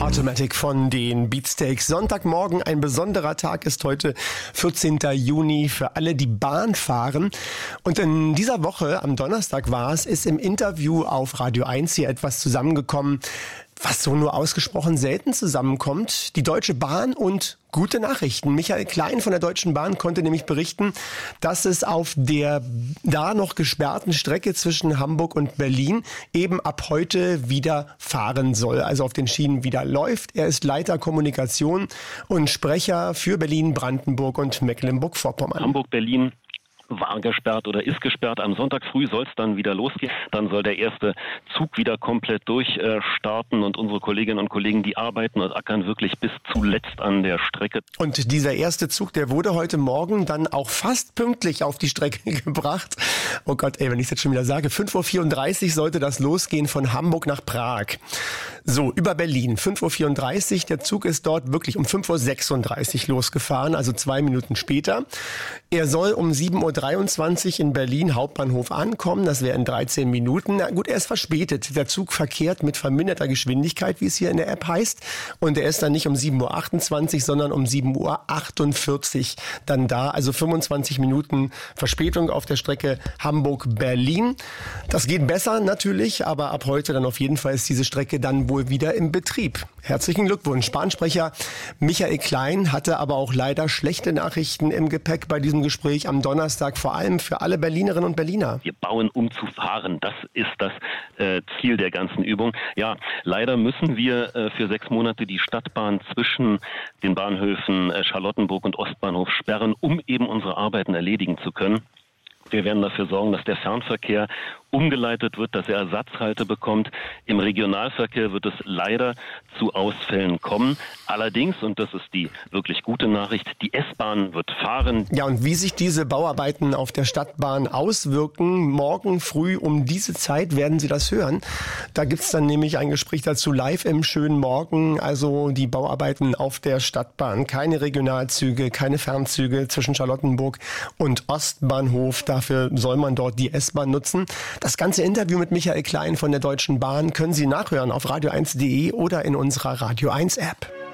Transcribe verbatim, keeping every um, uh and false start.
Automatic von den Beatsteaks. Sonntagmorgen, ein besonderer Tag ist heute, vierzehnter Juni, für alle, die Bahn fahren. Und in dieser Woche, am Donnerstag war es, ist im Interview auf Radio eins hier etwas zusammengekommen, was so nur ausgesprochen selten zusammenkommt. Die Deutsche Bahn und gute Nachrichten. Michael Klein von der Deutschen Bahn konnte nämlich berichten, dass es auf der da noch gesperrten Strecke zwischen Hamburg und Berlin eben ab heute wieder fahren soll. Also auf den Schienen wieder läuft. Er ist Leiter Kommunikation und Sprecher für Berlin, Brandenburg und Mecklenburg-Vorpommern. Hamburg-Berlin war gesperrt oder ist gesperrt. Am Sonntag früh soll es dann wieder losgehen. Dann soll der erste Zug wieder komplett durchstarten und unsere Kolleginnen und Kollegen, die arbeiten und ackern wirklich bis zuletzt an der Strecke. Und dieser erste Zug, der wurde heute Morgen dann auch fast pünktlich auf die Strecke gebracht. Oh Gott, ey, wenn ich es jetzt schon wieder sage, fünf Uhr vierunddreißig sollte das losgehen von Hamburg nach Prag. So, über Berlin, fünf Uhr vierunddreißig. Der Zug ist dort wirklich um fünf Uhr sechsunddreißig losgefahren, also zwei Minuten später. Er soll um sieben Uhr dreiundzwanzig in Berlin Hauptbahnhof ankommen. Das wäre in dreizehn Minuten. Na gut, er ist verspätet. Der Zug verkehrt mit verminderter Geschwindigkeit, wie es hier in der App heißt. Und er ist dann nicht um sieben Uhr achtundzwanzig, sondern um sieben Uhr achtundvierzig dann da. Also fünfundzwanzig Minuten Verspätung auf der Strecke Hamburg-Berlin. Das geht besser natürlich, aber ab heute dann auf jeden Fall ist diese Strecke dann wohl wieder im Betrieb. Herzlichen Glückwunsch. Bahnsprecher Michael Klein hatte aber auch leider schlechte Nachrichten im Gepäck bei diesem Gespräch am Donnerstag, vor allem für alle Berlinerinnen und Berliner. Wir bauen, um zu fahren. Das ist das äh, Ziel der ganzen Übung. Ja, leider müssen wir äh, für sechs Monate die Stadtbahn zwischen den Bahnhöfen äh, Charlottenburg und Ostbahnhof sperren, um eben unsere Arbeiten erledigen zu können. Wir werden dafür sorgen, dass der Fernverkehr umgeleitet wird, dass er Ersatzhalte bekommt. Im Regionalverkehr wird es leider zu Ausfällen kommen. Allerdings, und das ist die wirklich gute Nachricht, die S-Bahn wird fahren. Ja, und wie sich diese Bauarbeiten auf der Stadtbahn auswirken, morgen früh um diese Zeit werden Sie das hören. Da gibt's dann nämlich ein Gespräch dazu live im schönen Morgen. Also die Bauarbeiten auf der Stadtbahn. Keine Regionalzüge, keine Fernzüge zwischen Charlottenburg und Ostbahnhof. Dafür soll man dort die S-Bahn nutzen. Das ganze Interview mit Michael Klein von der Deutschen Bahn können Sie nachhören auf radio eins punkt de oder in unserer Radio eins App.